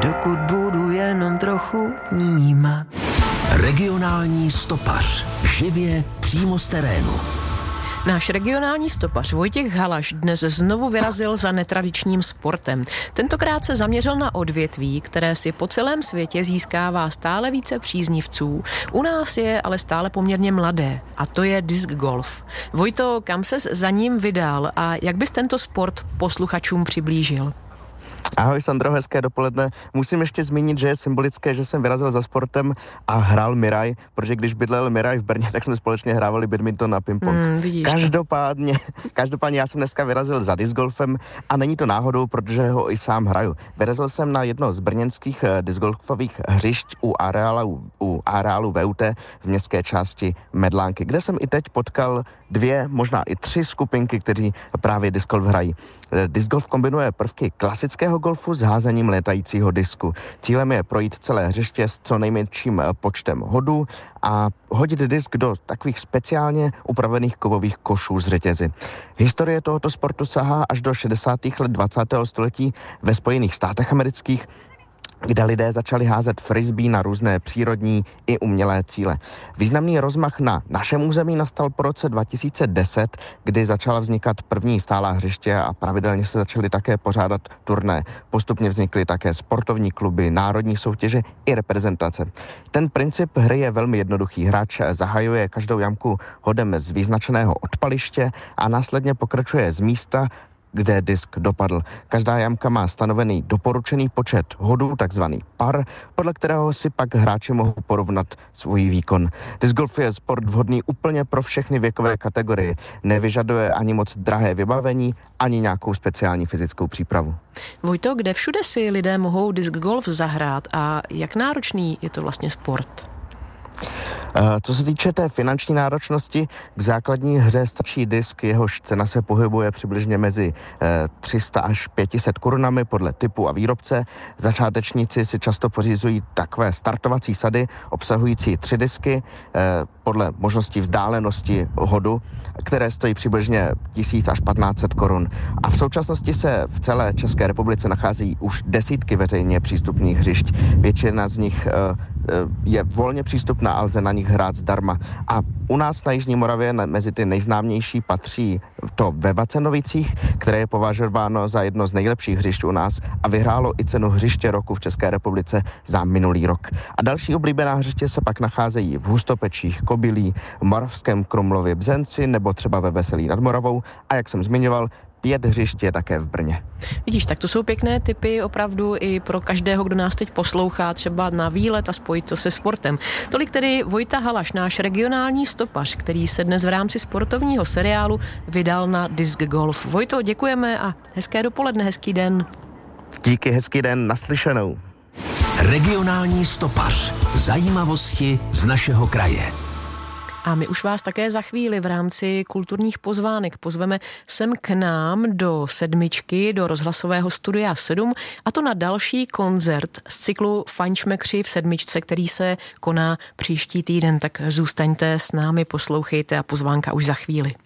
dokud budu jenom trochu vnímat. Regionální stopař. Živě přímo z terénu. Náš regionální stopař Vojtěch Halaš dnes znovu vyrazil za netradičním sportem. Tentokrát se zaměřil na odvětví, které si po celém světě získává stále více příznivců. U nás je ale stále poměrně mladé a to je disc golf. Vojto, kam ses za ním vydal a jak bys tento sport posluchačům přiblížil? Ahoj Sandro, hezké dopoledne. Musím ještě zmínit, že je symbolické, že jsem vyrazil za sportem a hrál Miraj, protože když bydlel Miraj v Brně, tak jsme společně hrávali badminton a ping-pong. Každopádně já jsem dneska vyrazil za disc golfem a není to náhodou, protože ho i sám hraju. Vyrazil jsem na jedno z brněnských disc golfových hřišť u areálu VUT v městské části Medlánky, kde jsem i teď potkal 2, možná i 3 skupinky, kteří právě disc golf hrají. Disc golf kombinuje prvky klasického golfu s házením létajícího disku. Cílem je projít celé hřiště s co nejmenším počtem hodů a hodit disk do takových speciálně upravených kovových košů z řetězy. Historie tohoto sportu sahá až do 60. let 20. století ve Spojených státech amerických, kde lidé začali házet frisbee na různé přírodní i umělé cíle. Významný rozmach na našem území nastal po roce 2010, kdy začala vznikat první stálá hřiště a pravidelně se začaly také pořádat turné. Postupně vznikly také sportovní kluby, národní soutěže i reprezentace. Ten princip hry je velmi jednoduchý. Hráč zahajuje každou jamku hodem z vyznačeného odpaliště a následně pokračuje z místa, kde disk dopadl. Každá jamka má stanovený doporučený počet hodů, takzvaný par, podle kterého si pak hráči mohou porovnat svůj výkon. Disc golf je sport vhodný úplně pro všechny věkové kategorie. Nevyžaduje ani moc drahé vybavení, ani nějakou speciální fyzickou přípravu. Vojto, kde všude si lidé mohou disc golf zahrát a jak náročný je to vlastně sport? Co se týče té finanční náročnosti, k základní hře stačí disk, jehož cena se pohybuje přibližně mezi 300 až 500 korunami podle typu a výrobce. Začátečníci si často pořizují takové startovací sady obsahující 3 disky podle možnosti vzdálenosti hodu, které stojí přibližně 1000 až 1500 korun. A v současnosti se v celé České republice nachází už desítky veřejně přístupných hřišť. Většina z nich je volně přístupná a lze na nich hrát zdarma. A u nás na Jižní Moravě mezi ty nejznámější patří to ve Vacenovicích, které je považováno za jedno z nejlepších hřišť u nás a vyhrálo i cenu hřiště roku v České republice za minulý rok. A další oblíbená hřiště se pak nacházejí v Hustopečích, Kobylí, Moravském Krumlově, Bzenci nebo třeba ve Veselí nad Moravou a jak jsem zmiňoval, 5 hřišť je také v Brně. Vidíš, tak to jsou pěkné tipy opravdu i pro každého, kdo nás teď poslouchá, třeba na výlet a spojit to se sportem. Tolik tedy Vojta Halaš, náš regionální stopař, který se dnes v rámci sportovního seriálu vydal na disc golf. Vojto, děkujeme a hezké dopoledne, hezký den. Díky, hezký den, naslyšenou. Regionální stopař. Zajímavosti z našeho kraje. A my už vás také za chvíli v rámci kulturních pozvánek pozveme sem k nám do Sedmičky, do rozhlasového studia 7, a to na další koncert z cyklu Fajnšmekři v Sedmičce, který se koná příští týden. Tak zůstaňte s námi, poslouchejte a pozvánka už za chvíli.